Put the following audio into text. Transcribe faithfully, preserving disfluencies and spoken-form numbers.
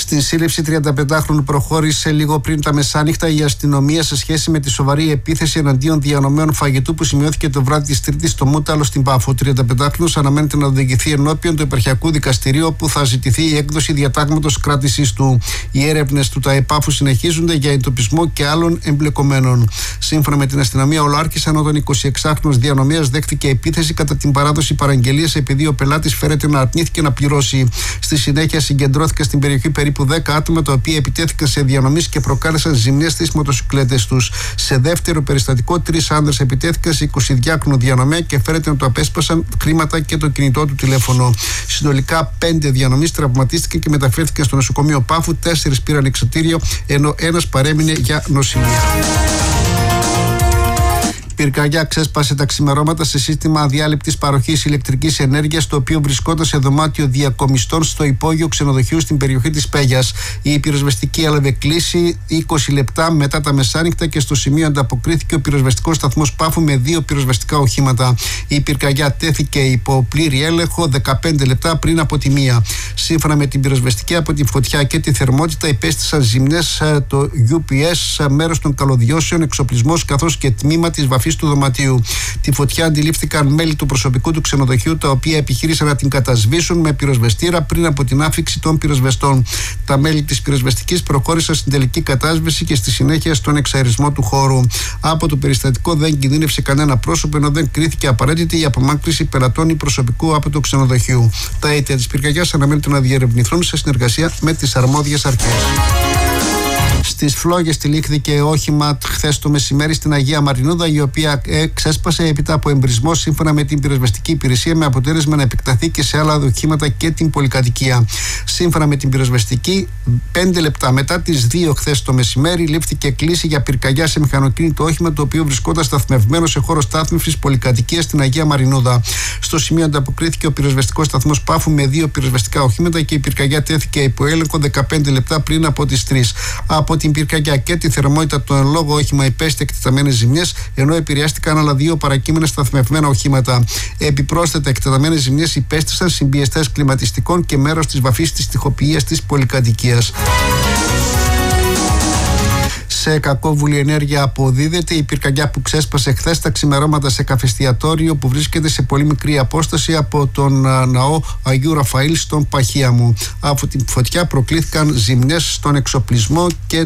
Στην σύλληψη τριανταπεντάχρονου προχώρησε λίγο πριν τα μεσάνυχτα η αστυνομία σε σχέση με τη σοβαρή επίθεση εναντίον διανομέων φαγητού που σημειώθηκε το βράδυ της Τρίτης στο Μούταλο στην Πάφο. Ο τριανταπεντάχρονος αναμένεται να οδηγηθεί ενώπιον του Επαρχιακού Δικαστηρίου, όπου θα ζητηθεί η έκδοση διατάγματος κράτησης του. Οι έρευνες του ΤΑΕ Πάφου συνεχίζονται για εντοπισμό και άλλων εμπλεκομένων. Σύμφωνα με την αστυνομία, ολοάρχης ενώ τον εικοσιεξάχρονος διανομέας δέχτηκε επίθεση κατά την παράδοση παραγγελίας, επειδή ο πελάτης φέρεται να αρνήθηκε να πληρώσει. Στη συνέχεια συγκεντρώθηκε στην περιοχή περίπου δέκα άτομα, τα οποία επιτέθηκαν σε διανομής και προκάλεσαν ζημιές στις μοτοσυκλέτες τους. Σε δεύτερο περιστατικό, τρεις άνδρες επιτέθηκαν σε εικοσιδυάχρονο διανομέα και φέρεται να το απέσπασαν χρήματα και το κινητό του τηλέφωνο. Συνολικά πέντε διανομείς τραυματίστηκαν και μεταφέρθηκαν στο νοσοκομείο Πάφου, τέσσερις πήραν εξωτήριο, ενώ ένας παρέμεινε για νοσηλεία. Πυρκαγιά ξέσπασε τα ξημερώματα σε σύστημα αδιάλειπτης παροχής ηλεκτρικής ενέργειας, το οποίο βρισκόταν σε δωμάτιο διακομιστών στο υπόγειο ξενοδοχείου στην περιοχή της Πέγιας. Η πυροσβεστική έλαβε κλίση είκοσι λεπτά μετά τα μεσάνυχτα και στο σημείο ανταποκρίθηκε ο πυροσβεστικός σταθμός Πάφου με δύο πυροσβεστικά οχήματα. Η πυρκαγιά τέθηκε υπό πλήρη έλεγχο δεκαπέντε λεπτά πριν από τη μία. Σύμφωνα με την πυροσβεστική, από τη φωτιά και τη θερμότητα υπέστησαν ζημιές το γιου πι ες, μέρος των καλωδιώσεων, εξοπλισμός καθώς και τμήμα της βαφής του δωματίου. Τη φωτιά αντιλήφθηκαν μέλη του προσωπικού του ξενοδοχείου, τα οποία επιχείρησαν να την κατασβήσουν με πυροσβεστήρα πριν από την άφιξη των πυροσβεστών. Τα μέλη της πυροσβεστικής προχώρησαν στην τελική κατάσβεση και στη συνέχεια στον εξαερισμό του χώρου. Από το περιστατικό δεν κινδύνευσε κανένα πρόσωπο, ενώ δεν κρίθηκε απαραίτητη η απομάκρυνση πελατών ή προσωπικού από το ξενοδοχείο. Τα αίτια της πυρκαγιάς αναμένεται να διερευνηθούν σε συνεργασία με τις αρμόδιες αρχές. Στις Φλόγες τυλίχθηκε όχημα χθες το μεσημέρι στην Αγία Μαρινούδα, η οποία ξέσπασε έπειτα από εμπρισμό, σύμφωνα με την πυροσβεστική υπηρεσία, με αποτέλεσμα να επεκταθεί και σε άλλα οχήματα και την πολυκατοικία. Σύμφωνα με την πυροσβεστική, πέντε λεπτά μετά τις δύο χθες το μεσημέρι, λήφθηκε κλίση για πυρκαγιά σε μηχανοκίνητο όχημα, το οποίο βρισκόταν σταθμευμένο σε χώρο στάθμευσης πολυκατοικίας στην Αγία Μαρινούδα. Στο σημείο ανταποκρίθηκε ο πυροσβεστικός σταθμός Πάφου με δύο πυροσβεστικά οχήματα και η πυρκαγιά τέθηκε υπό έλεγχο δεκαπέντε λεπτά πριν από τις τρεις. Από την πυρκαγιά και τη θερμότητα, το εν λόγω όχημα υπέστη εκτεταμένες ζημιές, ενώ επηρεάστηκαν άλλα δύο παρακείμενα σταθμευμένα οχήματα. Επιπρόσθετα, εκτεταμένες ζημιές υπέστησαν συμπιεστές κλιματιστικών και μέρος της βαφής της τοιχοποιίας της πολυκατοικίας. Σε κακόβουλη ενέργεια αποδίδεται η πυρκαγιά που ξέσπασε χθες τα ξημερώματα σε καφεστιατόριο που βρίσκεται σε πολύ μικρή απόσταση από τον ναό Αγίου Ραφαήλ στον Παχίαμο. Από την φωτιά προκλήθηκαν ζημιές στον εξοπλισμό και